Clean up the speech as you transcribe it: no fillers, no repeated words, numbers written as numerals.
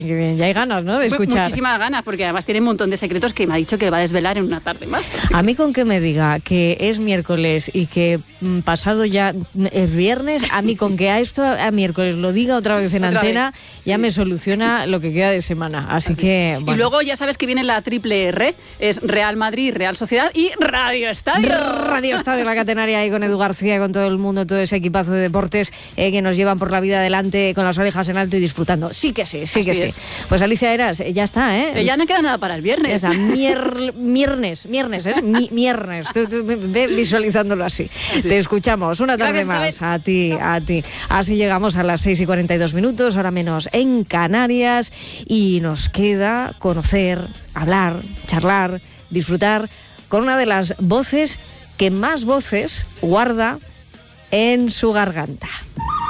Qué bien, ya hay ganas, ¿no?, de escuchar. Muchísimas ganas, porque además tiene un montón de secretos que me ha dicho que va a desvelar en una tarde más. A mí con que me diga que es miércoles y que pasado ya es viernes, a mí con que a esto a miércoles lo diga otra vez en antena, ya me soluciona lo que queda de semana. Así que, bueno. Y luego ya sabes que viene la triple R, es Real Madrid, Real Sociedad y Radio Estadio. Radio Estadio, la catenaria ahí con Edu García y con todo el mundo, todo ese equipazo de deportes que nos llevan por la vida adelante con las orejas en alto y disfrutando. Sí que sí, sí que sí. Pues Alicia Heras, ya está, ¿eh? Ya no queda nada para el viernes. Ya está, viernes, es viernes. Tú ve visualizándolo así. Te escuchamos una tarde más. A ti. Así llegamos a las 6:42, hora menos en Canarias, y nos queda conocer, hablar, charlar, disfrutar con una de las voces que más voces guarda en su garganta.